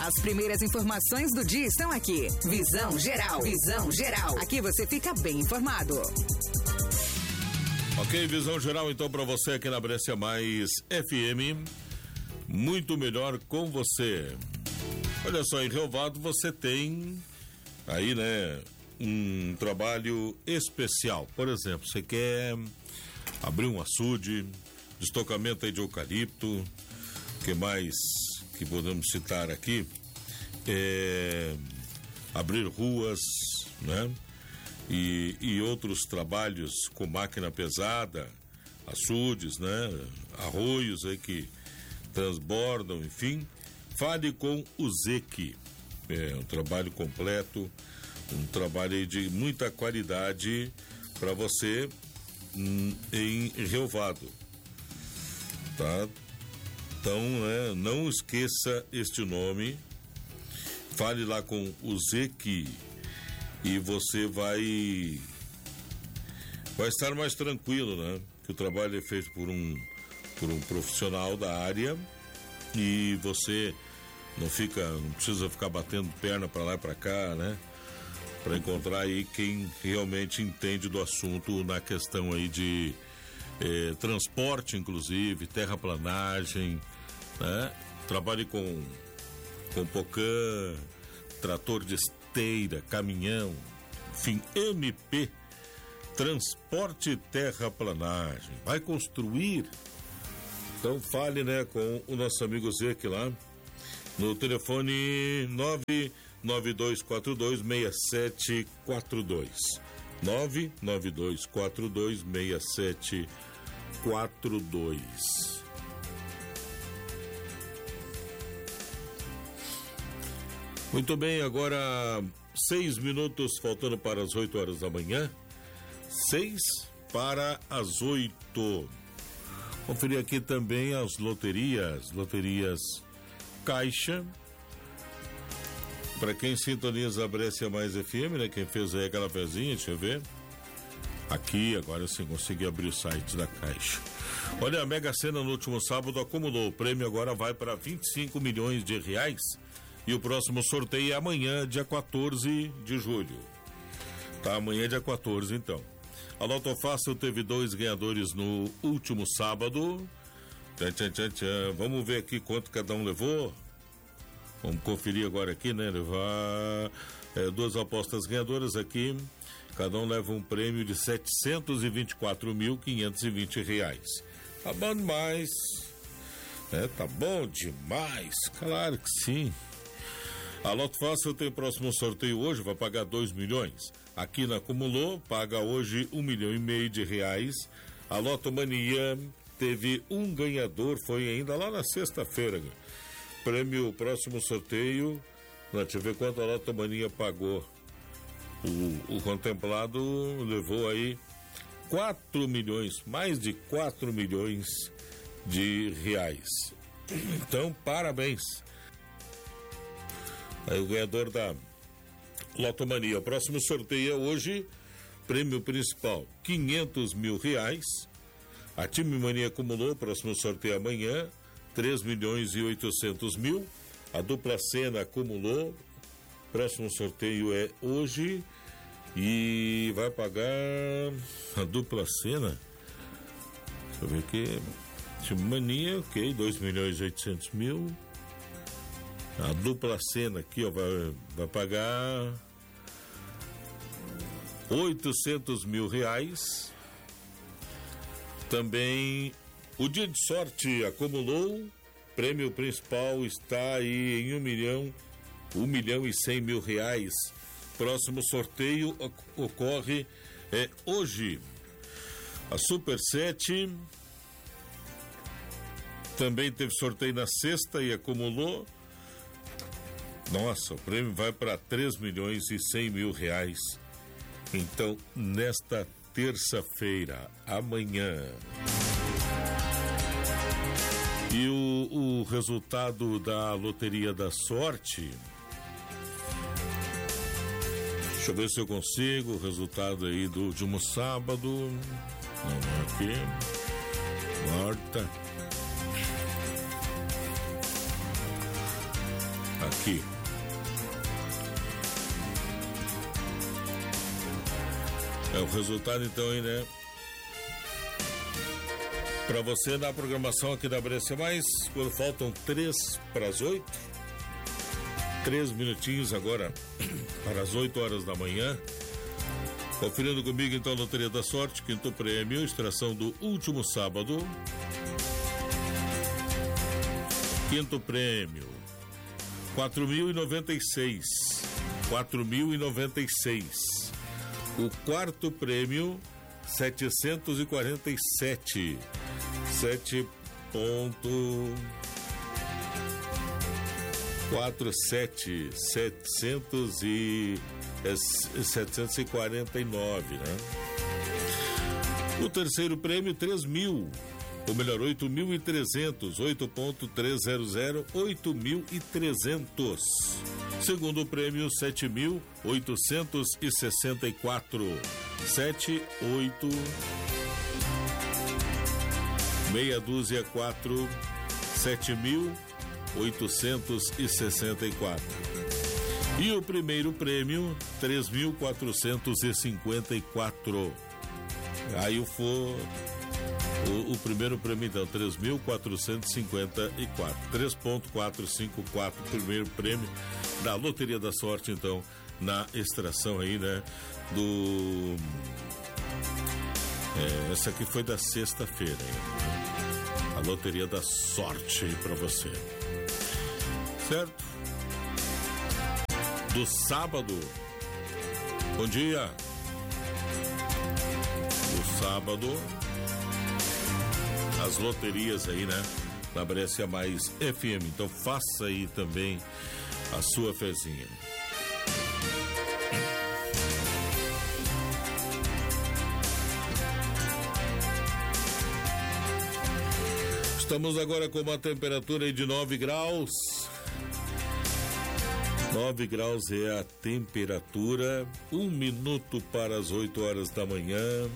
As primeiras informações do dia estão aqui. Visão Geral. Visão Geral. Aqui você fica bem informado. Ok, Visão Geral então para você aqui na Brescia Mais FM. Muito melhor com você. Olha só, em Rio Vado você tem aí, né, um trabalho especial. Por exemplo, você quer abrir um açude, estocamento aí de eucalipto, o que mais que podemos citar aqui? Abrir ruas, né? E outros trabalhos com máquina pesada, açudes, né? Arroios aí que transbordam, enfim. Fale com o ZEC. É um trabalho completo, um trabalho aí de muita qualidade para você em Rio Vado, tá? Então, né, não esqueça este nome. Fale lá com o ZEC e você vai estar mais tranquilo, né? Que o trabalho é feito por um profissional da área e você não precisa ficar batendo perna para lá e para cá, né? Para encontrar aí quem realmente entende do assunto na questão aí de transporte, inclusive, terraplanagem, né? Trabalhe com pocã, trator de esteira, caminhão, enfim, MP, transporte e terraplanagem. Vai construir? Então fale, né, com o nosso amigo Zeque lá no telefone 992426742. 992426742. Muito bem, agora 6 minutos faltando para as 8 horas da manhã. 6 para as 8. Conferir aqui também as loterias Caixa. Para quem sintoniza a Brescia Mais FM, né? Quem fez aí aquela fezinha, deixa eu ver. Aqui, agora sim, consegui abrir o site da Caixa. Olha, a Mega Sena no último sábado acumulou. O prêmio agora vai para 25 milhões de reais. E o próximo sorteio é amanhã, dia 14 de julho. Tá, amanhã, dia 14, então. A Loto Fácil teve 2 ganhadores no último sábado. Vamos ver aqui quanto cada um levou. Vamos conferir agora aqui, né? Levar 2 apostas ganhadoras aqui. Cada um leva um prêmio de R$724.520. Tá bom demais. Tá bom demais. Claro que sim. A Loto Fácil tem próximo sorteio hoje, vai pagar 2 milhões. Aqui na Acumulou, paga hoje R$1,5 milhão de reais. A Loto Mania teve um ganhador, foi ainda lá na sexta-feira. Prêmio, próximo sorteio, deixa eu ver quanto a Loto Mania pagou. O contemplado levou aí 4 milhões, mais de 4 milhões de reais. Então, parabéns. Aí o ganhador da Lotomania. O próximo sorteio é hoje. Prêmio principal, R$500 mil. A Time Mania acumulou. Próximo sorteio é amanhã, 3.800.000. A Dupla Sena acumulou. Próximo sorteio é hoje. E vai pagar a Dupla Sena. Deixa eu ver aqui. Time Mania, ok, 2.800.000. A Dupla Sena aqui, ó, vai pagar R$800 mil. Também o Dia de Sorte acumulou. Prêmio principal está aí em R$1.100.000. Próximo sorteio ocorre hoje. A Super 7 também teve sorteio na sexta e acumulou. Nossa, o prêmio vai para R$3.100.000. Então, nesta terça-feira, amanhã. E o resultado da Loteria da Sorte. Deixa eu ver se eu consigo o resultado aí do último sábado. Vamos aqui. Morta. aqui. É o resultado então aí, né? Para você na programação aqui da Brescia Mais, quando faltam 7:03, 3 minutinhos agora para as 8 horas da manhã. Conferindo comigo então a Loteria da Sorte, quinto prêmio, extração do último sábado. Quinto prêmio, 4.096. 4.096. O quarto prêmio, 747. 749, né? O terceiro prêmio, 3.000, ou melhor, 8.300, 8.300, 8.300. Segundo prêmio, 7.864, 78, meia dúzia 4, 7.864. E o primeiro prêmio, 3.454. Aí foi o primeiro prêmio, então, 3.454. 3.454, primeiro prêmio da Loteria da Sorte, então, na extração aí, né, do... essa aqui foi da sexta-feira, a Loteria da Sorte aí pra você. Certo? Do sábado. Bom dia. Do sábado, as loterias aí, né? Na Brescia Mais FM. Então faça aí também a sua fezinha. Estamos agora com uma temperatura de 9 graus. 9 graus é a temperatura. 1 minuto para as 8 horas da manhã.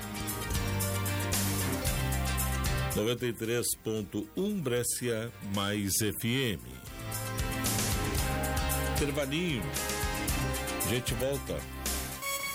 93.1 Brescia Mais FM. Intervalinho. A gente volta.